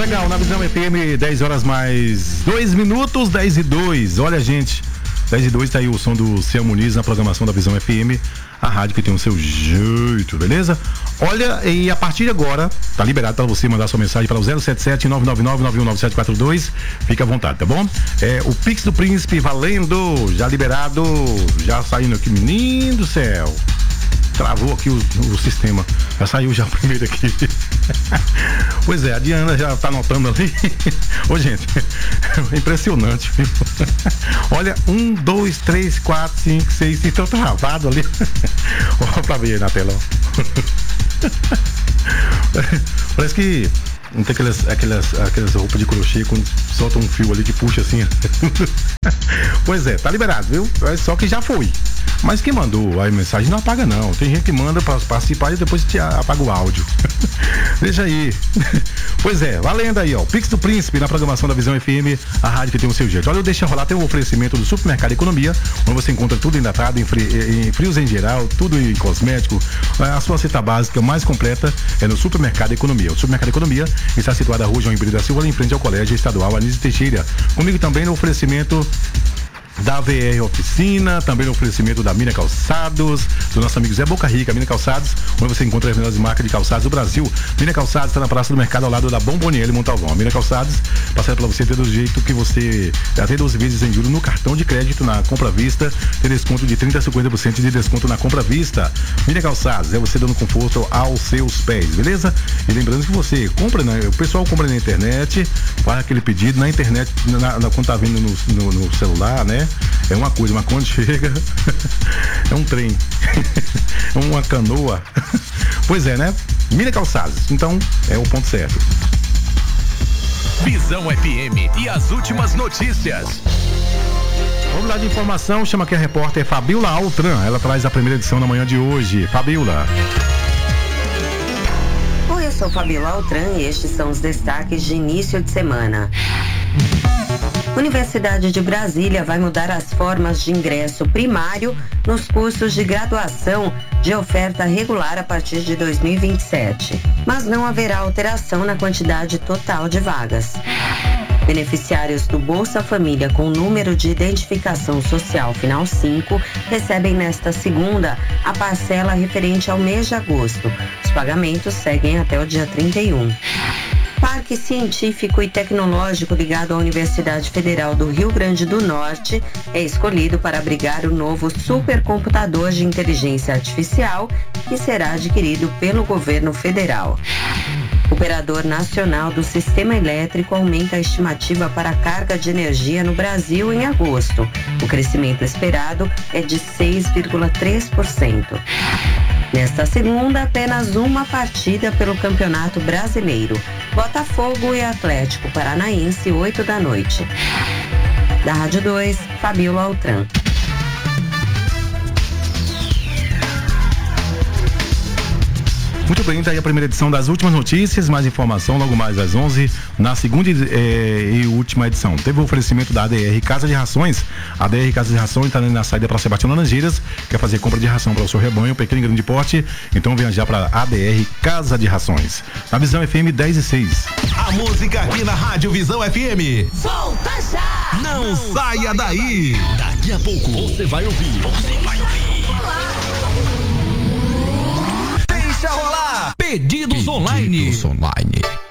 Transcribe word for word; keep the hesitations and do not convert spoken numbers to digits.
legal, na Visão F M, dez horas mais dois minutos, dez e dois. Olha, gente, dez e dois tá aí o som do Céu Muniz na programação da Visão F M, a rádio que tem o seu jeito, beleza? Olha, e a partir de agora, tá liberado para você mandar sua mensagem para o zero sete sete, nove nove nove, nove um nove sete quatro dois. Fica à vontade, tá bom? É, o Pix do Príncipe valendo, já liberado, já saindo aqui, menino do céu. Travou aqui o, o sistema. Já saiu já o primeiro aqui. Pois é, a Diana já tá anotando ali. Ô, gente, impressionante, viu? Olha, um, dois, três, quatro, cinco, seis, estão travado ali. Olha pra ver aí na tela, ó. Parece que não tem aquelas, aquelas, aquelas roupas de crochê quando solta um fio ali que puxa assim. Pois é, tá liberado, viu? Só que já foi. Mas quem mandou a mensagem não apaga não. Tem gente que manda para participar e depois te apaga o áudio. Deixa aí. Pois é, valendo aí, ó. Pix do Príncipe na programação da Visão F M, a rádio que tem o seu jeito. Olha, deixa rolar, tem um oferecimento do Supermercado Economia, onde você encontra tudo enlatado, em, fri, em frios em geral, tudo em cosmético. A sua cesta básica mais completa é no Supermercado Economia. O Supermercado Economia está situado na rua João Ribeiro da Silva, em frente ao Colégio Estadual Anísio Teixeira. Comigo também no oferecimento da V R Oficina, também no oferecimento da Mina Calçados, do nosso amigo Zé Boca Rica, Mina Calçados, onde você encontra as melhores marcas de calçados do Brasil. Mina Calçados está na Praça do Mercado, ao lado da Bomboniere Montalvão. A Mina Calçados passará para você ter do jeito que você, até doze vezes em juros no cartão de crédito, na compra à vista, tem desconto de trinta a cinquenta por cento de desconto na compra à vista. Mina Calçados, é você dando conforto aos seus pés, beleza? E lembrando que você compra, né? O pessoal compra na internet, faz aquele pedido na internet, na, na, quando tá vindo no, no, no celular, né? É uma coisa, mas quando chega é um trem, é uma canoa. Pois é, né? Mina Calçados, então é o ponto certo. Visão F M e as últimas notícias. Vamos lá de informação, chama aqui a repórter Fabiola Altran, ela traz a primeira edição na manhã de hoje. Fabiola. Oi, eu sou Fabiola Altran e estes são os destaques de início de semana. Universidade de Brasília vai mudar as formas de ingresso primário nos cursos de graduação de oferta regular a partir de dois mil e vinte e sete, mas não haverá alteração na quantidade total de vagas. Beneficiários do Bolsa Família com número de identificação social final cinco recebem nesta segunda a parcela referente ao mês de agosto. Os pagamentos seguem até o dia trinta e um. Parque Científico e Tecnológico ligado à Universidade Federal do Rio Grande do Norte é escolhido para abrigar o novo supercomputador de inteligência artificial que será adquirido pelo governo federal. O Operador Nacional do Sistema Elétrico aumenta a estimativa para a carga de energia no Brasil em agosto. O crescimento esperado é de seis vírgula três por cento. Nesta segunda, apenas uma partida pelo Campeonato Brasileiro. Botafogo e Atlético Paranaense, oito da noite. Da Rádio dois, Fabiola Altran. Muito bem, tá aí a primeira edição das últimas notícias, mais informação logo mais às onze, na segunda eh, e última edição. Teve o oferecimento da A D R Casa de Rações. A A D R Casa de Rações está na saída para Sebastião Laranjeiras, quer fazer compra de ração para o seu rebanho, pequeno e grande porte, então venha já para A D R Casa de Rações. Na Visão F M dez e seis. A música aqui na Rádio Visão F M. Solta já! Não, Não saia, saia daí. daí! Daqui a pouco você vai ouvir. Você vai ouvir. Deixa rolar! Pedidos, Pedidos online. online.